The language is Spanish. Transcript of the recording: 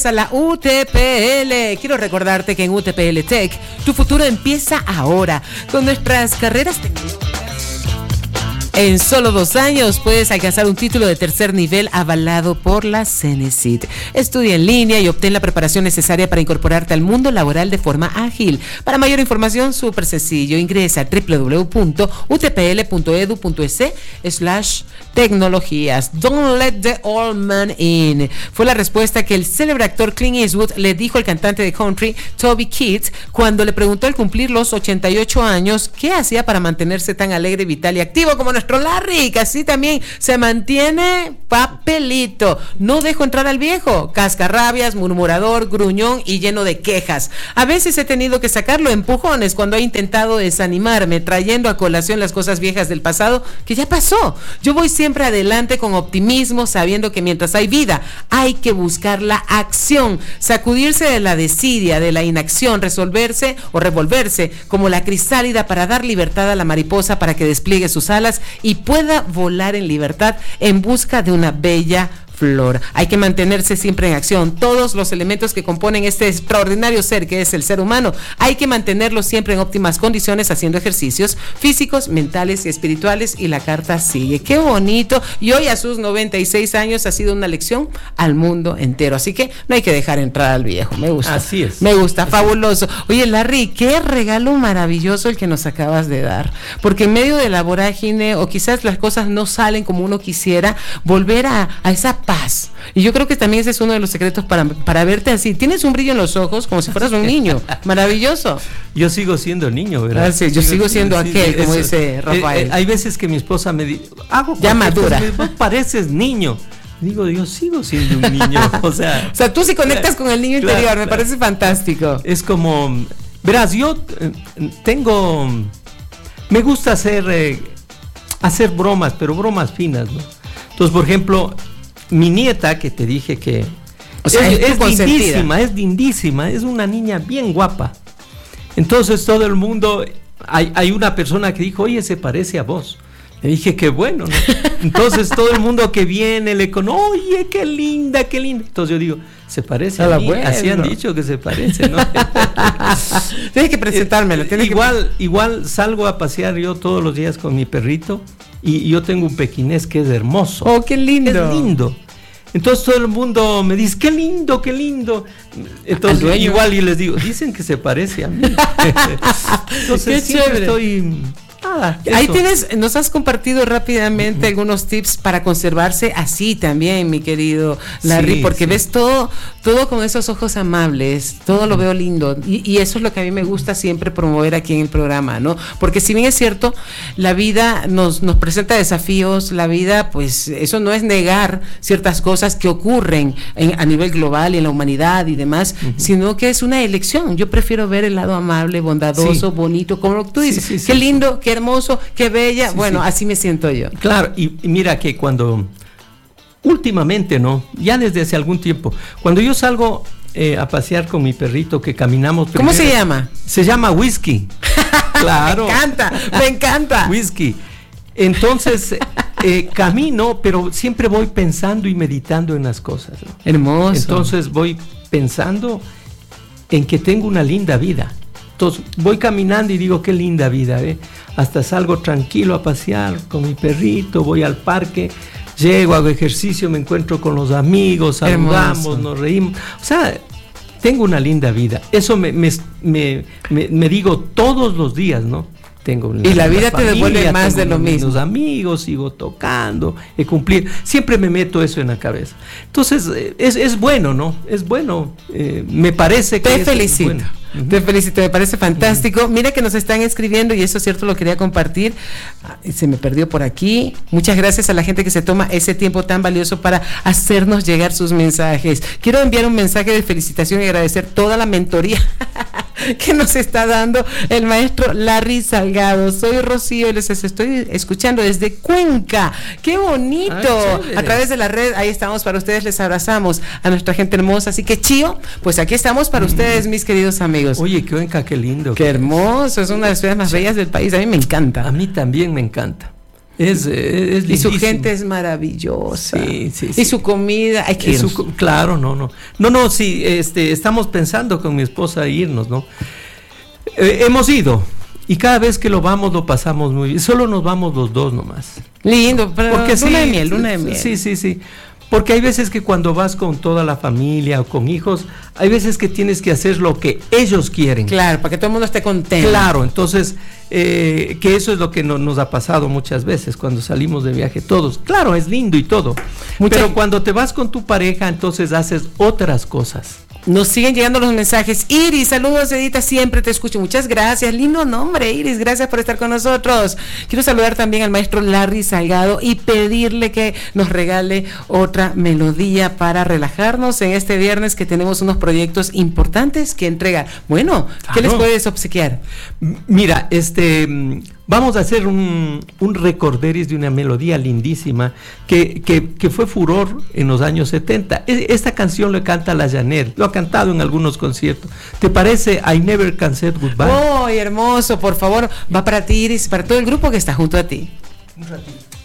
A la UTPL. Quiero recordarte que en UTPL Tech tu futuro empieza ahora con nuestras carreras tecnológicas. En solo 2 años puedes alcanzar un título de tercer nivel avalado por la CENESID. Estudia en línea y obtén la preparación necesaria para incorporarte al mundo laboral de forma ágil. Para mayor información, súper sencillo, ingresa a www.utpl.edu.es/tecnologías. Don't let the old man in. Fue la respuesta que el célebre actor Clint Eastwood le dijo al cantante de country Toby Keith cuando le preguntó al cumplir los 88 años qué hacía para mantenerse tan alegre, vital y activo como nuestro Larry, que así también se mantiene papelito. No dejo entrar al viejo, cascarrabias, murmurador, gruñón y lleno de quejas. A veces he tenido que sacarlo a empujones cuando he intentado desanimarme, trayendo a colación las cosas viejas del pasado que ya pasó. Yo voy siempre adelante con optimismo, sabiendo que mientras hay vida, hay que buscar la acción, sacudirse de la desidia, de la inacción, resolverse o revolverse como la crisálida para dar libertad a la mariposa para que despliegue sus alas y pueda volar en libertad en busca de una bella flor. Hay que mantenerse siempre en acción. Todos los elementos que componen este extraordinario ser que es el ser humano, hay que mantenerlos siempre en óptimas condiciones haciendo ejercicios físicos, mentales y espirituales, y la carta sigue. Qué bonito. Y hoy a sus 96 años ha sido una lección al mundo entero. Así que no hay que dejar entrar al viejo. Me gusta. Así es. Me gusta. Así. Fabuloso. Oye, Larry, qué regalo maravilloso el que nos acabas de dar. Porque en medio de la vorágine o quizás las cosas no salen como uno quisiera, volver a esa paz. Y yo creo que también ese es uno de los secretos para verte así. Tienes un brillo en los ojos como si fueras un niño. Maravilloso. Yo sigo siendo niño, ¿verdad? Ah, sí, yo sigo siendo aquel, como dice Rafael. Hay veces que mi esposa me dice, ya madura. Vos pareces niño. Digo, yo sigo siendo un niño. O sea, tú sí conectas con el niño interior, me parece fantástico. Es como, verás, yo me gusta hacer bromas, pero bromas finas, ¿no? Entonces, por ejemplo, mi nieta, que te dije que es lindísima, es una niña bien guapa. Entonces todo el mundo, hay una persona que dijo, oye, se parece a vos. Le dije, qué bueno, ¿no? Entonces todo el mundo que viene le conoce, oye, qué linda, qué linda. Entonces yo digo, se parece a mí, bueno. Así han dicho que se parece, ¿no? Tienes que presentármelo. Igual salgo a pasear yo todos los días con mi perrito. Y yo tengo un pequinés que es hermoso. ¡Oh, qué lindo! Es lindo. Entonces todo el mundo me dice, qué lindo, qué lindo. Entonces igual y les digo, dicen que se parece a mí. Entonces qué chévere. Estoy... Ahí nos has compartido rápidamente algunos tips para conservarse así también, mi querido Larry, porque ves todo con esos ojos amables, todo lo veo lindo, y eso es lo que a mí me gusta siempre promover aquí en el programa, ¿no? Porque si bien es cierto, la vida nos presenta desafíos, la vida, pues eso no es negar ciertas cosas que ocurren a nivel global y en la humanidad y demás, sino que es una elección. Yo prefiero ver el lado amable, bondadoso, bonito, como tú dices, qué lindo, qué hermoso, qué bella, así me siento yo. Claro, y mira que cuando últimamente, ¿no? Ya desde hace algún tiempo, cuando yo salgo a pasear con mi perrito, que caminamos primero, ¿cómo se llama? Se llama Whisky. Claro. Me encanta. Whisky. Entonces camino, pero siempre voy pensando y meditando en las cosas, ¿no? Hermoso. Entonces voy pensando en que tengo una linda vida. Entonces voy caminando y digo, qué linda vida, ¿eh? Hasta salgo tranquilo a pasear con mi perrito, voy al parque, llego, hago ejercicio, me encuentro con los amigos, saludamos, nos reímos. O sea, tengo una linda vida. Eso me digo todos los días, ¿no? Y la vida te devuelve más de lo mismo. Los amigos, sigo tocando, he cumplido. Siempre me meto eso en la cabeza. Entonces, es bueno, ¿no? Es bueno. Me parece que te felicito. Es bueno. Te felicito, me parece fantástico. Mira que nos están escribiendo y eso es cierto, lo quería compartir. Se me perdió por aquí. Muchas gracias a la gente que se toma ese tiempo tan valioso para hacernos llegar sus mensajes. Quiero enviar un mensaje de felicitación y agradecer toda la mentoría que nos está dando el maestro Larry Salgado. Soy Rocío y les estoy escuchando desde Cuenca. ¡Qué bonito! A través de la red, ahí estamos para ustedes, les abrazamos a nuestra gente hermosa. Así que Chío, pues aquí estamos para ustedes, mis queridos amigos. Oye, Cuenca, qué lindo. Qué hermoso, es una de las ciudades más bellas del país, a mí me encanta. A mí también me encanta. Es Y lindísimo. su gente es maravillosa. Sí, sí, Y sí. su comida, hay que irnos. Claro, no, sí, estamos pensando con mi esposa irnos, ¿no? Hemos ido y cada vez que lo vamos lo pasamos muy bien. Solo nos vamos los dos nomás. Lindo, pero Porque luna de miel, luna de miel. Sí. Porque hay veces que cuando vas con toda la familia o con hijos, hay veces que tienes que hacer lo que ellos quieren. Claro, para que todo el mundo esté contento. Claro, entonces, que eso es lo que nos ha pasado muchas veces cuando salimos de viaje todos. Claro, es lindo y todo. Pero cuando te vas con tu pareja, entonces haces otras cosas. Nos siguen llegando los mensajes. Iris, saludos, Edita, siempre te escucho. Muchas gracias, lindo nombre, Iris, gracias por estar con nosotros. Quiero saludar también al maestro Larry Salgado y pedirle que nos regale otra melodía para relajarnos en este viernes, que tenemos unos proyectos importantes que entregar. Bueno, ¿qué les puedes obsequiar? Mira, vamos a hacer un recorderis de una melodía lindísima que fue furor en los años 70. Esta canción le canta la Janet, lo ha cantado en algunos conciertos. ¿Te parece I Never Can Say Goodbye? ¡Oh, hermoso! Por favor, va para ti, Iris, para todo el grupo que está junto a ti. Un ratito.